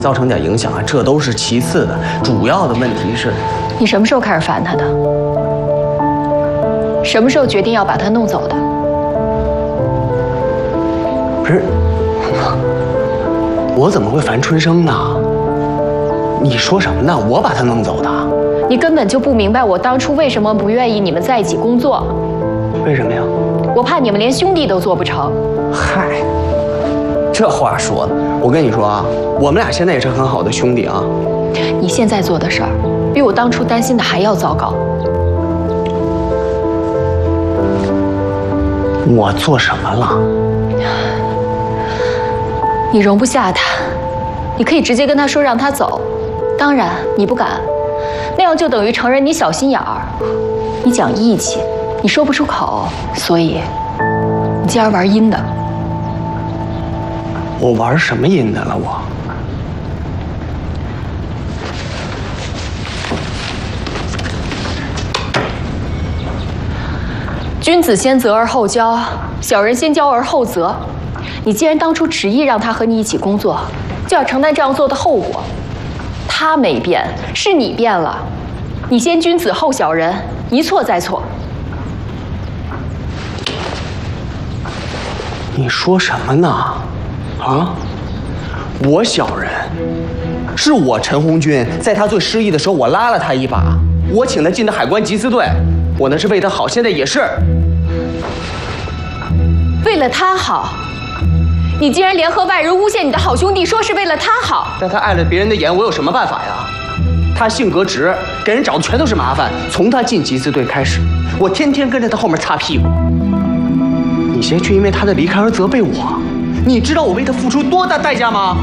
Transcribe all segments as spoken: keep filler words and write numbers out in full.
造成点影响啊，这都是其次的，主要的问题是， 你什么时候开始烦他的？什么时候决定要把他弄走的？ 不是，我怎么会烦春生呢？你说什么呢？我把他弄走的？ 你根本就不明白我当初为什么不愿意你们在一起工作。 为什么呀？ 我怕你们连兄弟都做不成。 嗨，这话说的，我跟你说啊，我们俩现在也是很好的兄弟啊。 你现在做的事儿，比我当初担心的还要糟糕。 我做什么了？ 你容不下他，你可以直接跟他说让他走，当然你不敢，那样就等于承认你小心眼儿。你讲义气，你说不出口，所以你竟然玩阴的。 我玩什么阴的了？我。 君子先责而后骄，小人先骄而后责。你既然当初执意让他和你一起工作，就要承担这样做的后果。他没变，是你变了。你先君子后小人，一错再错。 你说什么呢？啊？我小人？是我陈红军在他最失意的时候，我拉了他一把，我请他进的海关缉私队，我那是为他好，现在也是。 为了他好，你竟然联合外人诬陷你的好兄弟，说是为了他好。 但他碍了别人的眼，我有什么办法呀？他性格直，给人找的全都是麻烦。从他进缉私队开始，我天天跟着他后面擦屁股。你现在却因为他的离开而责备我，你知道我为他付出多大代价吗？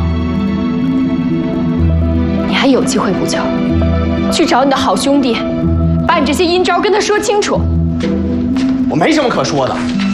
你还有机会补救，去找你的好兄弟，把你这些阴招跟他说清楚。 我没什么可说的。